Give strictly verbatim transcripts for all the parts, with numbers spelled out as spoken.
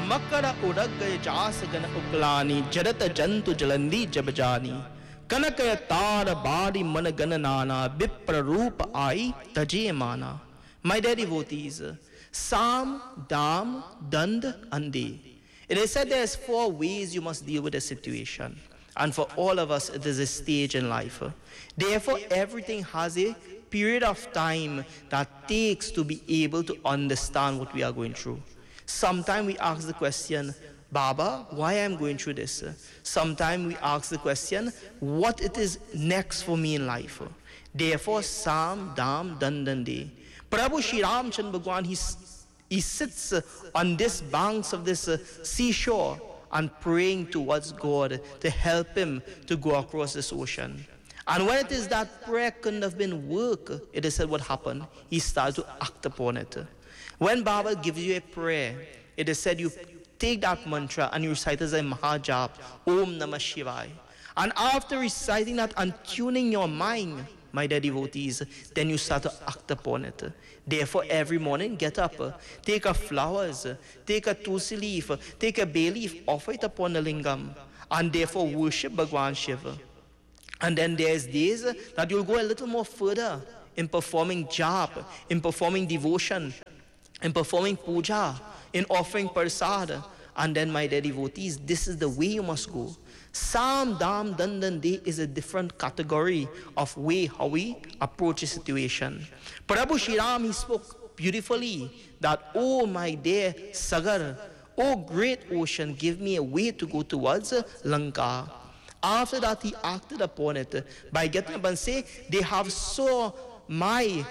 makara uragaya jasagana uklani jarata jantu jalandi jabajani kanakaya tara badi managananana vipra rupa ai tajemana. My dear devotees, Sam, Dam, Dand, Andi. It is said there's four ways you must deal with a situation. And for all of us, it is a stage in life. Therefore, everything has a period of time that takes to be able to understand what we are going through. Sometimes we ask the question, Baba, why am I going through this? Sometimes we ask the question, what it is next for me in life? Therefore, Sam, Dam, Dandandi. Prabhu Shri Ramchandra Bhagwan, he, he sits on this banks of this seashore and praying towards God to help him to go across this ocean. And when it is that prayer couldn't have been work, it is said what happened. He started to act upon it. When Baba gives you a prayer, it is said you take that mantra and you recite as a Mahajap, Om Namah Shivaya. And after reciting that and tuning your mind, my dear devotees, then you start to act upon it. Therefore, every morning, get up, take a flowers, take a tulsi leaf, take a bay leaf, offer it upon the lingam, and therefore worship Bhagwan Shiva. And then there's days that you'll go a little more further in performing jap, in performing devotion, in performing puja, in offering prasad. And then, my dear devotees, this is the way you must go. Sam, Dam, Dandandi is a different category of way how we approach a situation. Prabhu Shri Ram, he spoke beautifully that, oh my dear Sagar, oh great ocean, give me a way to go towards Lanka. After that, he acted upon it by getting up and saying, they have saw my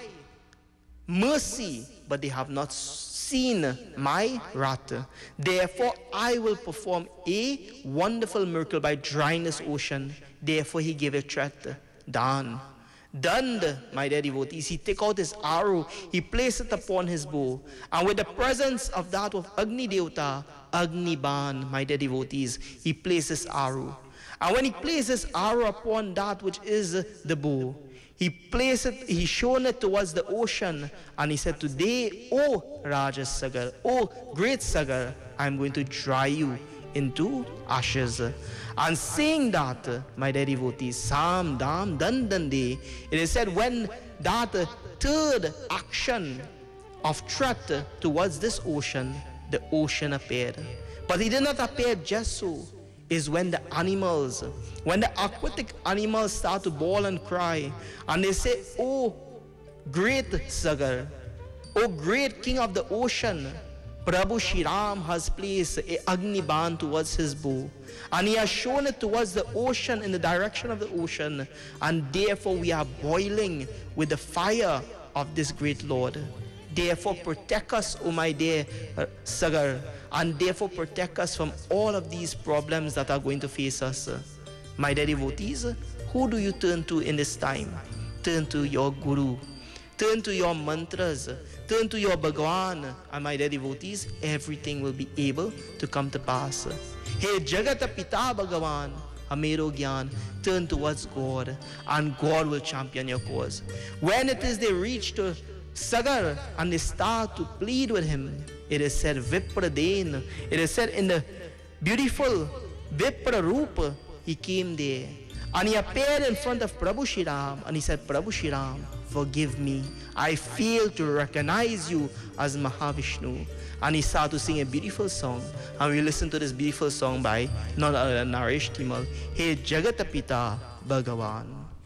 mercy, but they have not seen my wrath. Therefore, I will perform a wonderful miracle by drying this ocean. Therefore, he gave a threat. Done. Done, my dear devotees. He took out his arrow, he placed it upon his bow, and with the presence of that of Agni Devata, Agni Ban, my dear devotees, he placed his arrow. And when he placed his arrow upon that which is the bow, he placed it, he shown it towards the ocean, and he said, today, O Raja Sagar, O great Sagar, I'm going to dry you into ashes. And saying that, my dear devotees, Sam, Dam, Dandandi, it is said when that third action of threat towards this ocean, the ocean appeared. But he did not appear just so. Is when the animals, when the aquatic animals start to bawl and cry, and they say, oh great Sagar, oh great king of the ocean, Prabhu Shri Ram has placed a Agni Ban towards his bow, and he has shown it towards the ocean, in the direction of the ocean, and therefore we are boiling with the fire of this great Lord. Therefore protect us, O my dear uh, Sagar, and therefore protect us from all of these problems that are going to face us. My dear devotees, who do you turn to in this time? Turn to your Guru, turn to your mantras, turn to your Bhagwan, and my dear devotees, everything will be able to come to pass. Hey Jagata Pita Bhagavan, Hamero Gyan, turn towards God, and God will champion your cause. When it is they reach to Sagar and they start to plead with him, it is said Vipraden, it is said in the beautiful Vipra Rupa, he came there and he appeared in front of Prabhu Shri Ram, and he said, Prabhu Shri Ram, forgive me, I failed to recognize you as Mahavishnu. And he started to sing a beautiful song, and we listen to this beautiful song by none other than Naresh Timal, Hey Jagatapita Bhagavan.